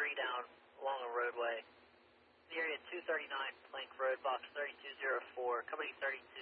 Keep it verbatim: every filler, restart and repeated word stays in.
three down along a roadway. The area two thirty-nine Plank Road, box thirty-two oh four, company thirty-two.